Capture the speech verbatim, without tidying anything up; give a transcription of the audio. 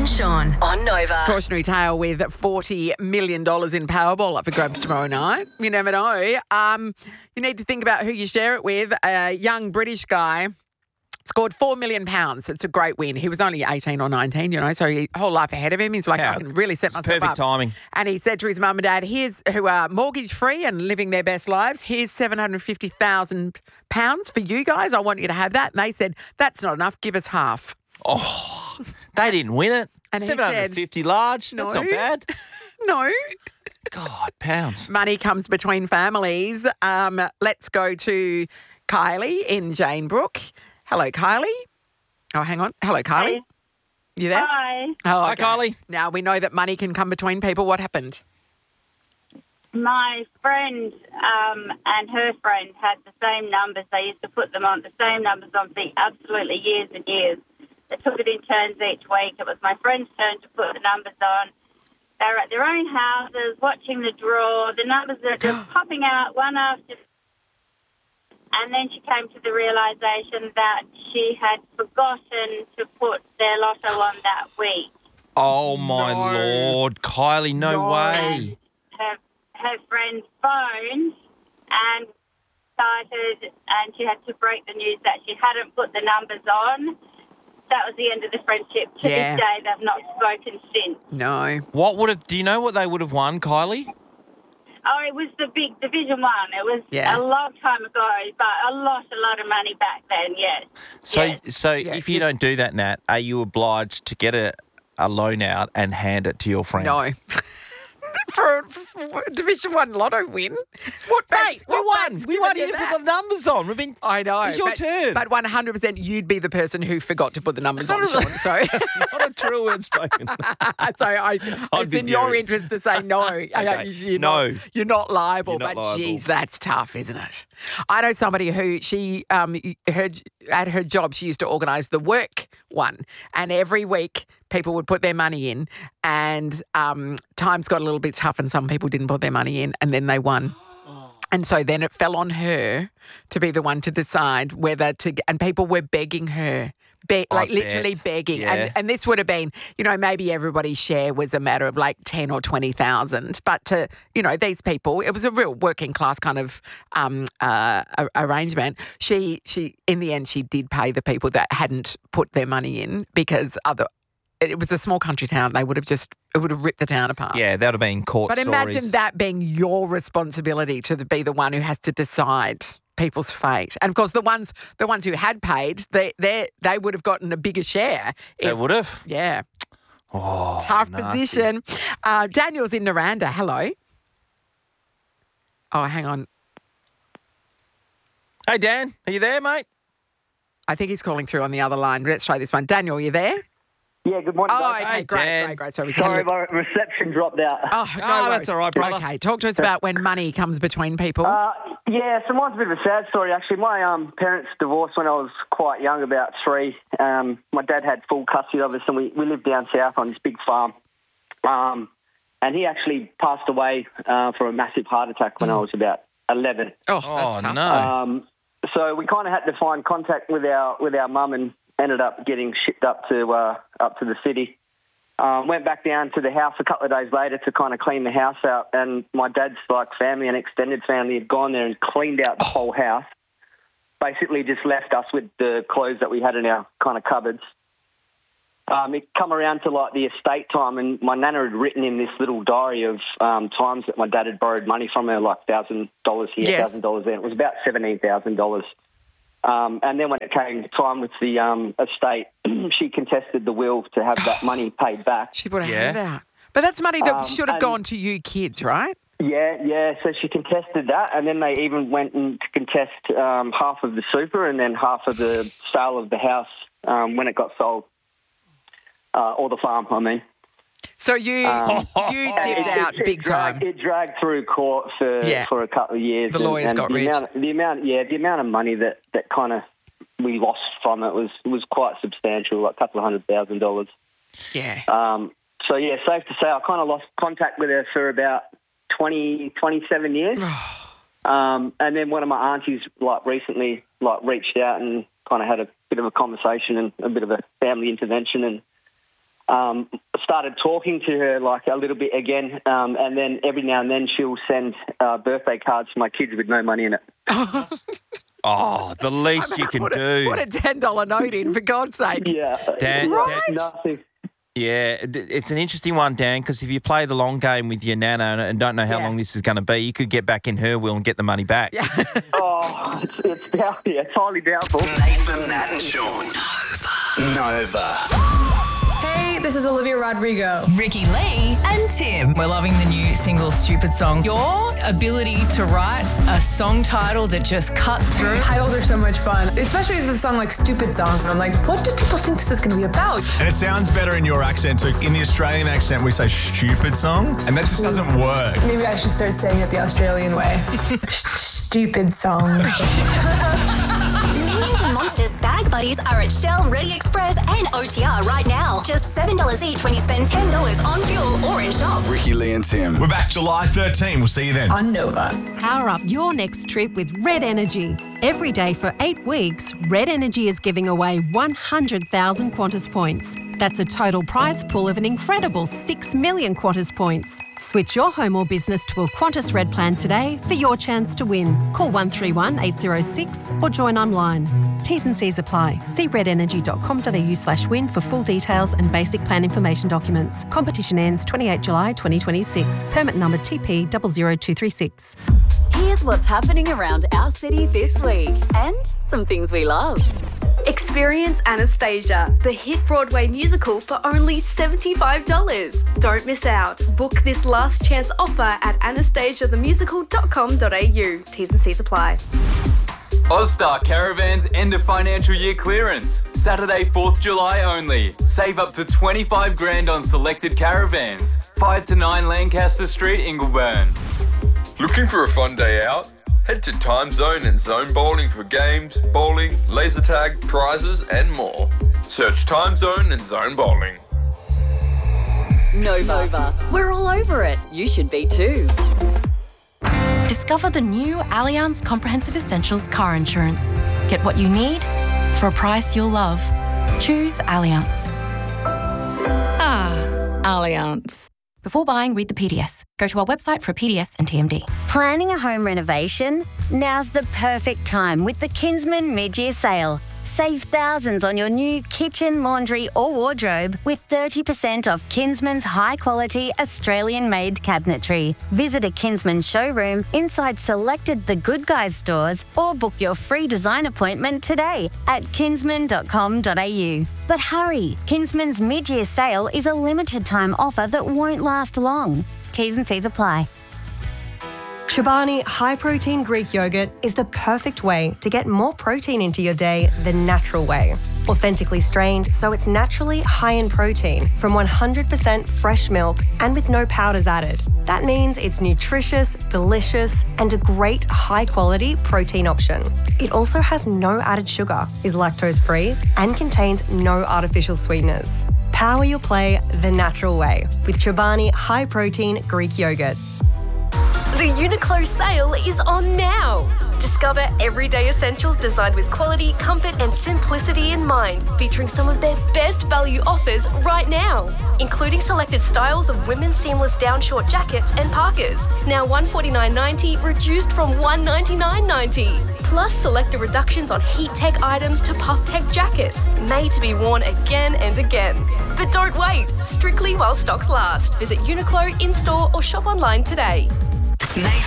and Sean on Nova. Cautionary tale with forty million dollars in Powerball up for grabs tomorrow night. You never know. Um, you need to think about who you share it with. A young British guy scored four million pounds. It's a great win. He was only eighteen or nineteen, you know, so he whole life ahead of him. He's like, Yeah, I can really set it's myself perfect up. timing. And he said to his mum and dad, here's who are mortgage-free and living their best lives. Here's seven hundred fifty thousand pounds for you guys. I want you to have that. And they said, that's not enough. Give us half. Oh, they didn't win it. And he seven hundred fifty said, large. no. That's not bad. No. God, pounds. Money comes between families. Um, let's go to Kylie in Janebrook. Hello, Kylie. Oh, hang on. Hello, Kylie. Hey. You there? Hi. Oh, Hi, okay. Kylie. Now, we know that money can come between people. What happened? My friend um, and her friend had the same numbers. They used to put them on the same numbers on for absolutely years and years. They took it in turns each week. It was my friend's turn to put the numbers on. They were at their own houses, watching the draw. The numbers are just popping out one after. And then she came to the realisation that she had forgotten to put their lotto on that week. Oh, my No. Lord. Kylie, no, No. way. Her, her friend phoned and started, and she had to break the news that she hadn't put the numbers on. That was the end of the friendship. To Yeah. this day, they've not spoken since. No. What would have, do you know what they would have won, Kylie? Oh, it was the big Division One. It was Yeah. a long time ago, but a lot, a lot of money back then, yes. So, Yes. so Yeah, if you you- don't do that, Nat, are you obliged to get a, a loan out and hand it to your friend? No. for, for a Division One lotto win? What Mate, banks- we what won. banks We give won. it You to didn't that? put the numbers on. We've been. I know. It's your but, turn. But one hundred percent you'd be the person who forgot to put the numbers on, Sean. So, Not a true word spoken. so I, I'd it's be in your furious. interest to say no. Okay. You're No. Not, you're not liable. You're not but, liable. geez, that's tough, isn't it? I know somebody who she, um, her, at her job, she used to organise the work one. And every week, people would put their money in and um, times got a little bit tough and some people didn't put their money in and then they won. And so then it fell on her to be the one to decide whether to, and people were begging her, be, I like literally bet. begging. Yeah. And, and this would have been, you know, maybe everybody's share was a matter of like ten or twenty thousand. But to, you know, these people, it was a real working class kind of um, uh, a- arrangement. She, she, in the end, she did pay the people that hadn't put their money in because other, it was a small country town. They would have just, it would have ripped the town apart. Yeah, that would have been court But imagine stories. that being your responsibility to be the one who has to decide people's fate. And of course, the ones the ones who had paid, they they they would have gotten a bigger share. They if- would have. Yeah, Oh, tough nasty. position. Uh, Daniel's in Naranda. Hello. Oh, hang on. Hey, Dan, are you there, mate? I think he's calling through on the other line. Let's try this one. Daniel, you there? Yeah, good morning, Oh, guys. okay, Hey, great, Dan. great, great. Sorry, we had a Sorry, little- my reception dropped out. Oh, no Ah, worries. that's all right, brother. Okay, talk to us about when money comes between people. Uh, yeah, so mine's a bit of a sad story, actually. My um, parents divorced when I was quite young, about three. Um, my dad had full custody of us, and we, we lived down south on this big farm. Um, and he actually passed away uh, from a massive heart attack when I was about eleven. oh, that's Oh, tough. no. Um, so we kind of had to find contact with our with our mum and ended up getting shipped up to uh, up to the city. Um, went back down to the house a couple of days later to kind of clean the house out, and my dad's like family and extended family had gone there and cleaned out the whole house. Basically, just left us with the clothes that we had in our kind of cupboards. Um, it come around to like the estate time, and my nana had written in this little diary of um, times that my dad had borrowed money from her, like thousand dollars here, Yes. thousand dollars there. It was about seventeen thousand dollars. Um, and then when it came time with the um, estate, she contested the will to have that money paid back. She put her Yeah. hand out. But that's money that Um, should have and- gone to you kids, right? Yeah, yeah. So she contested that, and then they even went in to contest um, half of the super and then half of the sale of the house um, when it got sold, uh, or the farm, I mean. So you Um, you And dipped it- out it- it big dragged- time. It dragged through court for Yeah. for a couple of years. The lawyers got the rich. Amount, the amount, yeah, the amount of money that, that kind of we lost from it was was quite substantial, like a couple of hundred thousand dollars. Yeah. Um, so yeah, safe to say, I kind of lost contact with her for about twenty, twenty-seven years. Um, and then one of my aunties, like recently, like reached out and kind of had a bit of a conversation and a bit of a family intervention, and um, started talking to her like a little bit again, um, and then every now and then she'll send uh, birthday cards to my kids with no money in it. Oh, the least I mean, you can put do. A, put a ten dollar note in, for God's sake. Yeah, Dan, Right? Dan- nothing. yeah, d- it's an interesting one, Dan, because if you play the long game with your nana and- and don't know how Yeah. long this is going to be, you could get back in her will and get the money back. Yeah. Oh, it's, it's, doubt, yeah, it's highly doubtful. Nathan, Nat and Sean. Nova. Hey, this is Olivia Rodrigo. Ricky Lee and Tim. We're loving the new single Stupid Song. Your ability to write a song title that just cuts through. Titles are so much fun, especially with the song like Stupid Song. I'm like, what do people think this is going to be about? And it sounds better in your accent. So in the Australian accent, we say stupid song, and that just doesn't work. Maybe I should start saying it the Australian way. Stupid Song. Minions and Monsters Bag Buddies are at Shell, Ready Express and O T R right now. Just seven dollars each when you spend ten dollars on fuel or in shop. Ricky, Lee and Tim. We're back July thirteenth. We'll see you then. On Nova. Power up your next trip with Red Energy. Every day for eight weeks, Red Energy is giving away one hundred thousand Qantas points. That's a total prize pool of an incredible six million Qantas points. Switch your home or business to a Qantas Red plan today for your chance to win. Call one three one eight zero six or join online. T's and C's apply. See redenergy.com.au slash win for full details and basic plan information documents. Competition ends twenty-eighth of July twenty twenty-six. Permit number T P zero zero two three six. Here's what's happening around our city this week and some things we love. Experience Anastasia, the hit Broadway musical for only seventy-five dollars. Don't miss out. Book this last chance offer at anastasia the musical dot com dot a u. T's and C's apply. Ozstar Caravans end of financial year clearance. Saturday, fourth of July only. Save up to twenty-five grand on selected caravans. five to nine Lancaster Street, Ingleburn. Looking for a fun day out? Head to Time Zone and Zone Bowling for games, bowling, laser tag, prizes and more. Search Time Zone and Zone Bowling. Nova. We're all over it. You should be too. Discover the new Allianz Comprehensive Essentials car insurance. Get what you need for a price you'll love. Choose Allianz. Ah, Allianz. Before buying, read the P D S. Go to our website for a P D S and T M D. Planning a home renovation? Now's the perfect time with the Kinsman mid-year sale. Save thousands on your new kitchen, laundry or wardrobe with thirty percent off Kinsman's high-quality Australian-made cabinetry. Visit a Kinsman showroom inside selected The Good Guys stores or book your free design appointment today at kinsman dot com dot a u. But hurry, Kinsman's mid-year sale is a limited-time offer that won't last long. T's and C's apply. Chobani High Protein Greek Yogurt is the perfect way to get more protein into your day the natural way. Authentically strained, so it's naturally high in protein from one hundred percent fresh milk and with no powders added. That means it's nutritious, delicious, and a great high-quality protein option. It also has no added sugar, is lactose-free, and contains no artificial sweeteners. Power your play the natural way with Chobani High Protein Greek Yogurt. The Uniqlo sale is on now. Discover everyday essentials designed with quality, comfort and simplicity in mind, featuring some of their best value offers right now, including selected styles of women's seamless down short jackets and parkas, now one hundred forty-nine dollars ninety, reduced from one hundred ninety-nine dollars ninety. Plus selected reductions on heat tech items to puff tech jackets, made to be worn again and again. But don't wait, strictly while stocks last. Visit Uniqlo in-store or shop online today.